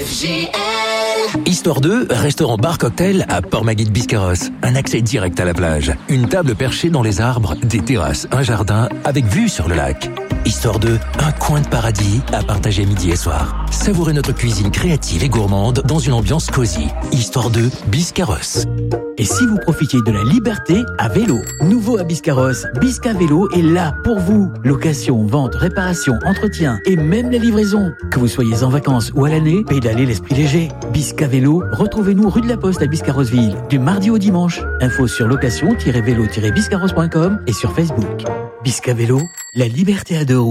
Histoire 2, restaurant bar cocktail à Port-Magui-de-Biscarrosse. Un accès direct à la plage. Une table perchée dans les arbres, des terrasses, un jardin avec vue sur le lac. Histoire 2, un coin de paradis à partager midi et soir. Savourez notre cuisine créative et gourmande dans une ambiance cosy. Histoire 2, Biscarrosse. Et si vous profitiez de la liberté à vélo? Nouveau à Biscarrosse, Bisca Vélo est là pour vous. Location, vente, réparation, entretien et même la livraison. Que vous soyez en vacances ou à l'année, pédalez l'esprit léger. Bisca Vélo, retrouvez-nous rue de la Poste à Biscarrosseville, du mardi au dimanche. Info sur location-vélo-biscarrosse.com et sur Facebook. Bisca Vélo, la liberté à deux roues.